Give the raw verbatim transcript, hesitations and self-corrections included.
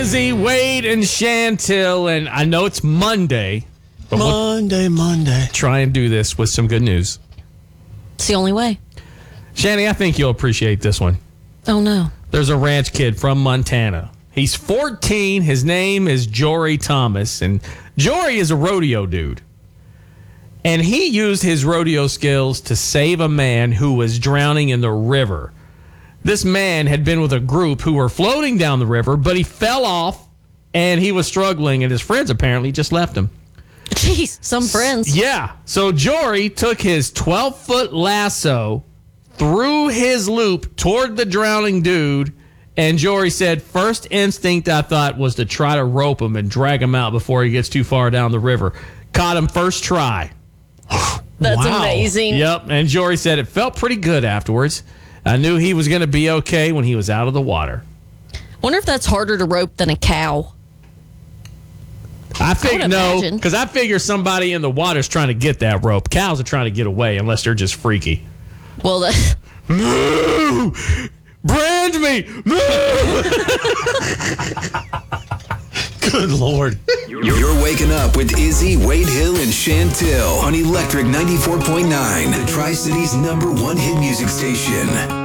Izzy, Wade, and Chantil, and I know it's Monday, but Monday, we'll Monday. try and do this with some good news. It's the only way. Shanny, I think you'll appreciate this one. Oh, no. There's a ranch kid from Montana. He's fourteen. His name is Jory Thomas, and Jory is a rodeo dude. And he used his rodeo skills to save a man who was drowning in the river. This man had been with a group who were floating down the river, but he fell off, and he was struggling, and his friends apparently just left him. Jeez, some friends. Yeah. So Jory took his twelve-foot lasso, threw his loop toward the drowning dude, and Jory said, first instinct I thought was to try to rope him and drag him out before he gets too far down the river. Caught him first try. That's Wow. amazing. Yep. And Jory said it felt pretty good afterwards. I knew he was going to be okay when he was out of the water. Wonder if that's harder to rope than a cow. I figure would no, imagine. because I figure somebody in the water's trying to get that rope. Cows are trying to get away unless they're just freaky. Well, the, Moo! Brand me! Moo! Good Lord. You're waking up with Izzy, Wade Hill, and Chantil on Electric ninety-four point nine, the Tri-Cities number one hit music station.